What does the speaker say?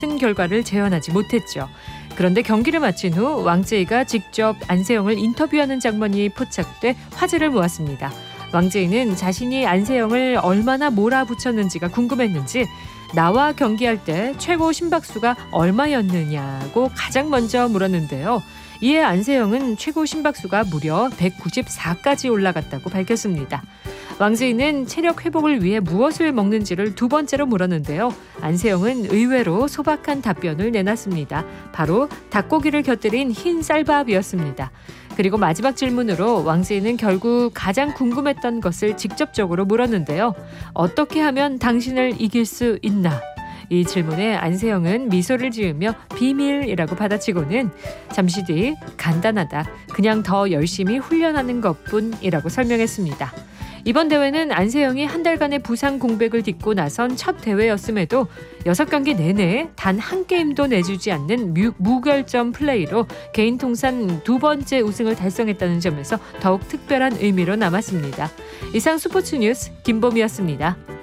큰 결과를 재현하지 못했죠. 그런데 경기를 마친 후 왕제이가 직접 안세영을 인터뷰하는 장면이 포착돼 화제를 모았습니다. 왕제이는 자신이 안세영을 얼마나 몰아붙였는지가 궁금했는지 나와 경기할 때 최고 심박수가 얼마였느냐고 가장 먼저 물었는데요. 이에 안세영은 최고 심박수가 무려 194까지 올라갔다고 밝혔습니다. 왕제이는 체력 회복을 위해 무엇을 먹는지를 두 번째로 물었는데요. 안세영은 의외로 소박한 답변을 내놨습니다. 바로 닭고기를 곁들인 흰 쌀밥이었습니다. 그리고 마지막 질문으로 왕제이는 결국 가장 궁금했던 것을 직접적으로 물었는데요. 어떻게 하면 당신을 이길 수 있나? 이 질문에 안세영은 미소를 지으며 비밀이라고 받아치고는 잠시 뒤 간단하다. 그냥 더 열심히 훈련하는 것뿐이라고 설명했습니다. 이번 대회는 안세영이 한 달간의 부상 공백을 딛고 나선 첫 대회였음에도 6경기 내내 단 한 게임도 내주지 않는 무결점 플레이로 개인 통산 2번째 우승을 달성했다는 점에서 더욱 특별한 의미로 남았습니다. 이상 스포츠 뉴스 김보미였습니다.